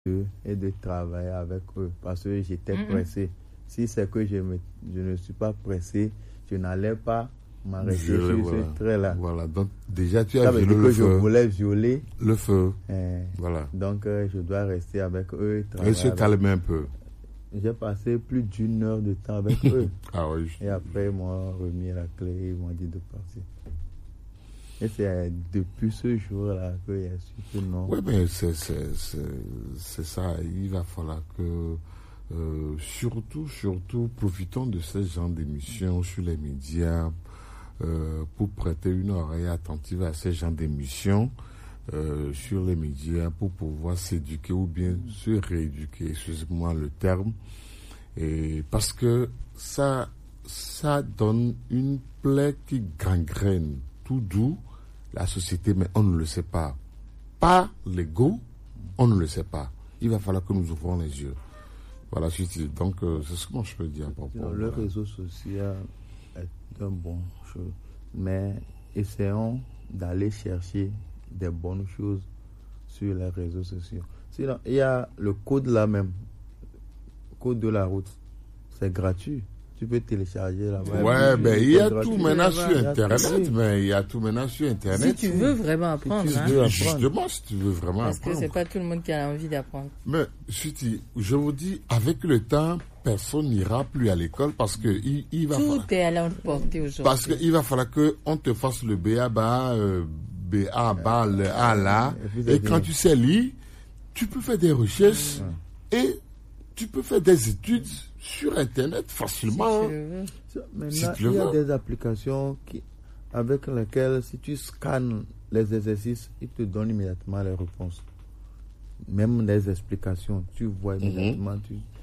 eux et de travailler avec eux parce que j'étais pressé. Si c'est que je ne suis pas pressé, je n'allais pas m'arrêter sur ce trait-là. Voilà, donc déjà tu as violé le feu. Je voulais violer le feu. Voilà. Donc je dois rester avec eux. Et se calmer un peu. J'ai passé plus d'1 heure de temps avec eux. Ah oui. Et après, ils m'ont remis la clé et ils m'ont dit de partir. Et c'est depuis ce jour-là que j'ai su que non. Oui, mais c'est ça. Il va falloir que, surtout, profitons de ce genre d'émissions sur les médias pour prêter une oreille attentive à ce genre d'émissions sur les médias pour pouvoir s'éduquer ou bien se rééduquer, excusez-moi le terme. Et parce que ça donne une plaie qui gangrène tout doux la société, mais on ne le sait pas. Pas l'ego, on ne le sait pas. Il va falloir que nous ouvrons les yeux. Voilà, donc c'est ce que moi je peux dire à propos. Le réseau social est un bon chose, mais essayons d'aller chercher des bonnes choses sur les réseaux sociaux. Sinon, il y a le code là même, code de la route, c'est gratuit. Tu peux télécharger là-bas. Ouais, ben il y a tout maintenant sur Internet, mais il y a tout maintenant sur Internet. Si tu veux vraiment apprendre, justement, si tu veux vraiment apprendre. Parce que c'est pas tout le monde qui a envie d'apprendre. Mais je vous dis, avec le temps, personne n'ira plus à l'école parce que il va tout est à la portée aujourd'hui. Parce qu'il va falloir que on te fasse le B.A.B.A. B.A.B.A. le A là, et quand tu sais lire, tu peux faire des recherches et tu peux faire des études sur Internet facilement. Maintenant, il y a des applications avec lesquelles, si tu scannes les exercices, ils te donnent immédiatement les réponses. Même les explications, tu vois immédiatement.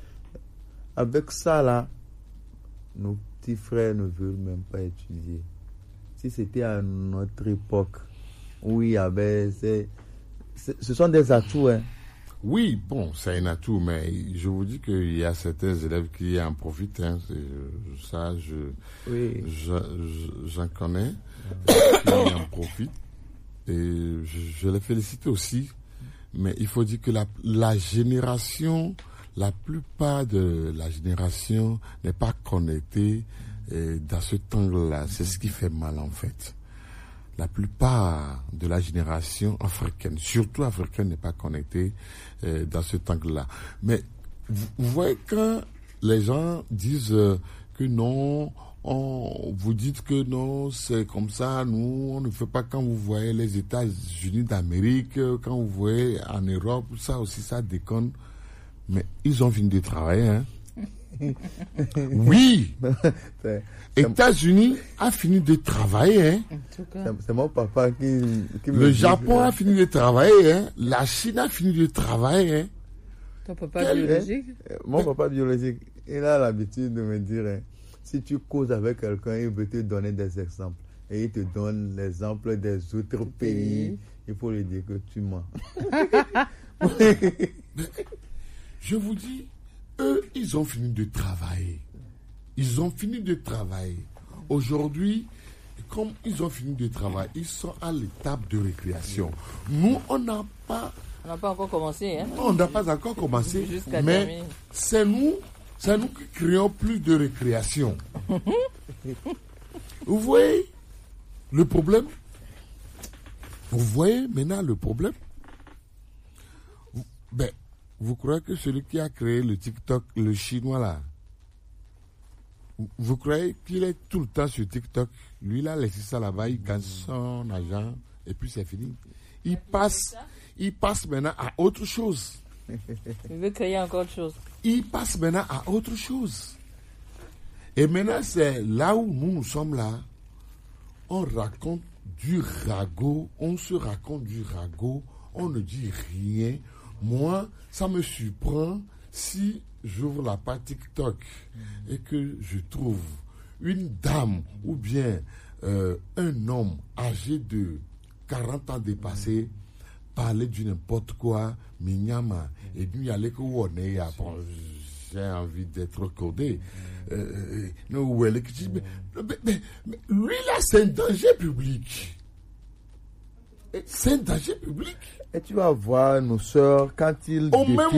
Avec ça, là, nos petits frères ne veulent même pas étudier. Si c'était à notre époque, où il y avait... Ce sont des atouts, hein. Oui, bon, c'est un atout, mais je vous dis qu'il y a certains élèves qui en profitent. Hein, j'en connais qui en profitent. Et je les félicite aussi. Mais il faut dire que la génération, la plupart de la génération n'est pas connectée dans ce angle-là. C'est ce qui fait mal, en fait. La plupart de la génération africaine, surtout africaine, n'est pas connectée dans ce angle-là. Mais vous voyez, quand les gens disent que non, vous dites que non, c'est comme ça, nous, on ne fait pas. Quand vous voyez les États-Unis d'Amérique, quand vous voyez en Europe, ça aussi, ça déconne. Mais ils ont fini de travailler, hein. Oui, États-Unis a fini de travailler, hein. C'est mon papa qui le Japon a fini de travailler, hein. La Chine a fini de travailler, hein. Ton papa biologique? Mon papa biologique, il a l'habitude de me dire, hein, si tu causes avec quelqu'un, il veut te donner des exemples. Et il te donne l'exemple des autres pays. Il faut lui dire que tu mens. Je vous dis, eux, ils ont fini de travailler. Ils ont fini de travailler. Aujourd'hui, comme ils ont fini de travailler, ils sont à l'étape de récréation. Nous, on n'a pas encore commencé. Hein? On n'a pas encore commencé. Mais c'est nous qui créons plus de récréation. Vous voyez le problème? Vous voyez maintenant le problème? Vous croyez que celui qui a créé le TikTok, le chinois là, vous croyez qu'il est tout le temps sur TikTok? Lui, il a laissé ça là-bas, il gagne son argent et puis c'est fini. Il passe maintenant à autre chose. Il veut créer encore autre chose. Il passe maintenant à autre chose. Et maintenant, c'est là où nous sommes là. On raconte du ragot, on se raconte du ragot, on ne dit rien. Moi, ça me surprend si j'ouvre la page TikTok et que je trouve une dame ou bien un homme âgé de 40 ans dépassé parler du n'importe quoi, mignama, et puis il y a les j'ai envie d'être codé. Mais lui là, c'est un danger public. C'est un danger public. Et tu vas voir nos sœurs quand ils Au même